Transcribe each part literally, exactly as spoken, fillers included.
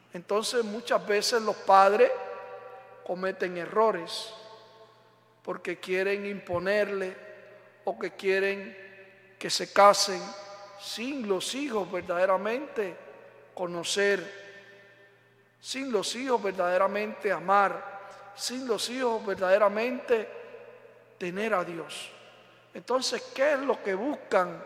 Entonces muchas veces los padres cometen errores porque quieren imponerle o que quieren que se casen sin los hijos verdaderamente conocer, sin los hijos verdaderamente amar, sin los hijos verdaderamente tener a Dios. Entonces, ¿qué es lo que buscan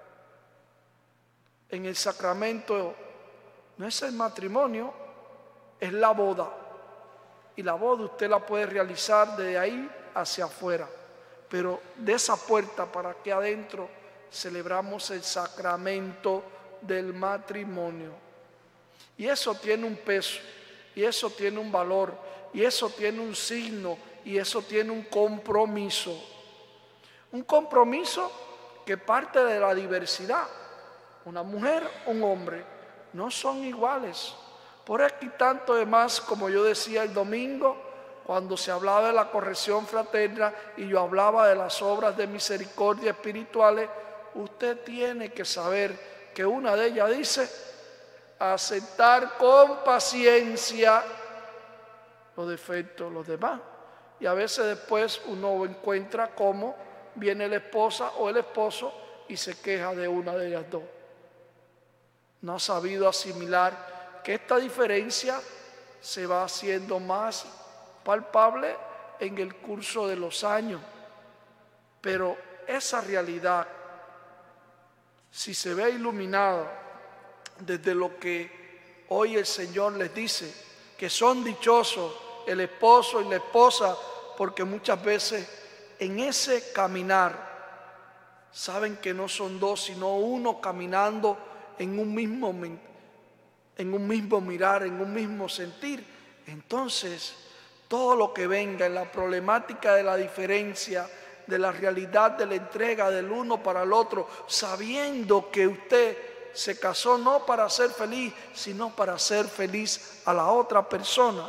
en el sacramento? No es el matrimonio, es la boda. Y la boda usted la puede realizar de ahí hacia afuera. Pero de esa puerta para aquí adentro celebramos el sacramento del matrimonio. Y eso tiene un peso, y eso tiene un valor, y eso tiene un signo, y eso tiene un compromiso. Un compromiso que parte de la diversidad. Una mujer, un hombre, no son iguales. Por aquí tanto demás, como yo decía el domingo, cuando se hablaba de la corrección fraterna y yo hablaba de las obras de misericordia espirituales, usted tiene que saber que una de ellas dice aceptar con paciencia los defectos de los demás. Y a veces después uno encuentra cómo viene la esposa o el esposo y se queja de una de ellas dos. No ha sabido asimilar que esta diferencia se va haciendo más palpable en el curso de los años. Pero esa realidad, si se ve iluminada desde lo que hoy el Señor les dice, que son dichosos el esposo y la esposa, porque muchas veces en ese caminar saben que no son dos, sino uno caminando en un mismo, en un mismo mirar, en un mismo sentir. Entonces, todo lo que venga en la problemática de la diferencia, de la realidad de la entrega del uno para el otro, sabiendo que usted se casó no para ser feliz, sino para ser feliz a la otra persona,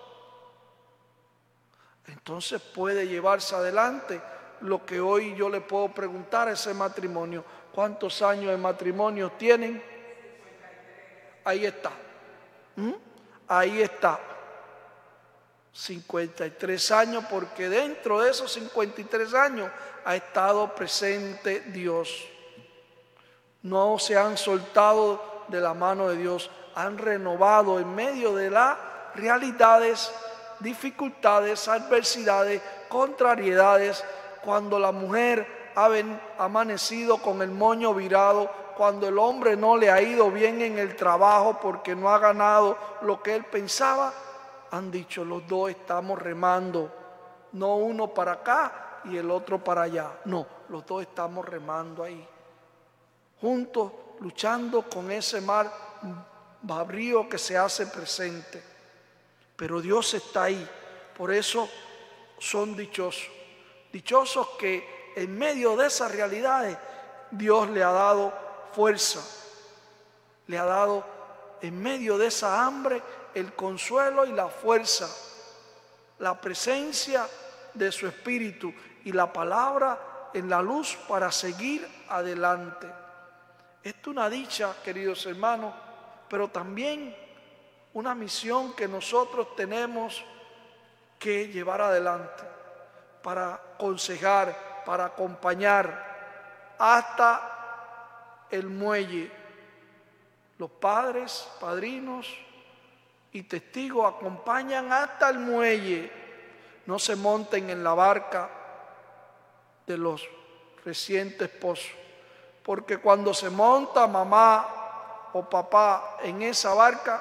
entonces puede llevarse adelante lo que hoy yo le puedo preguntar a ese matrimonio. ¿Cuántos años de matrimonio tienen? Ahí está. ¿Mm? Ahí está. cincuenta y tres años, porque dentro de esos cincuenta y tres años ha estado presente Dios. No se han soltado de la mano de Dios, han renovado en medio de las realidades, dificultades, adversidades, contrariedades. Cuando la mujer ha amanecido con el moño virado, cuando el hombre no le ha ido bien en el trabajo porque no ha ganado lo que él pensaba, han dicho, los dos estamos remando, no uno para acá y el otro para allá, no, los dos estamos remando ahí, juntos, luchando con ese mar bravio que se hace presente. Pero Dios está ahí, por eso son dichosos, dichosos que en medio de esas realidades Dios le ha dado fuerza, le ha dado en medio de esa hambre el consuelo y la fuerza, la presencia de su Espíritu y la palabra en la luz para seguir adelante. Esto es una dicha, queridos hermanos, pero también una misión que nosotros tenemos que llevar adelante para aconsejar, para acompañar hasta el muelle. Los padres, padrinos y testigos acompañan hasta el muelle. No se monten en la barca de los recientes esposos, porque cuando se monta mamá o papá en esa barca,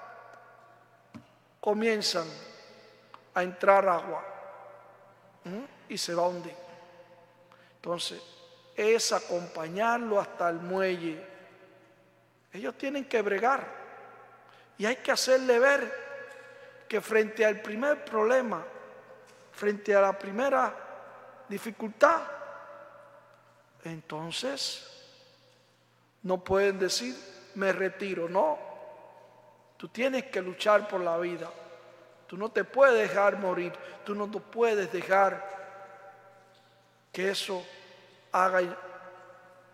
comienzan a entrar agua ¿eh? y se va a hundir. Entonces, es acompañarlo hasta el muelle. Ellos tienen que bregar y hay que hacerle ver que frente al primer problema, frente a la primera dificultad, entonces no pueden decir me retiro, no. Tú tienes que luchar por la vida. Tú no te puedes dejar morir. Tú no te puedes dejar que eso haga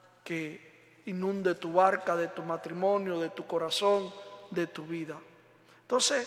que inunde tu barca, de tu matrimonio, de tu corazón, de tu vida. Entonces,